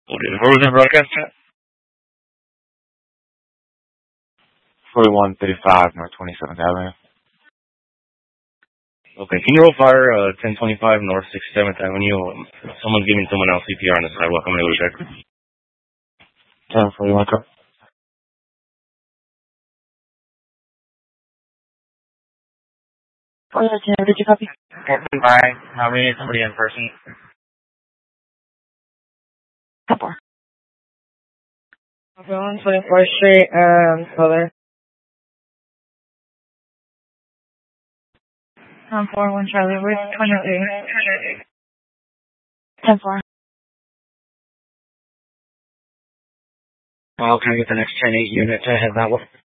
Where was that broadcast at? 4135 North 27th Avenue. Okay, can you roll fire 1025 North 67th Avenue? Someone's giving someone else CPR on the sidewalk. I'm gonna go check. 1041 car. Oh, yeah, did you copy? Captain by. How many? Somebody in person. Couple. Okay, on 24th Street, Solar. 141 Charlie, we're 28. 10-4. Can I get the next 10-8 unit to head that way?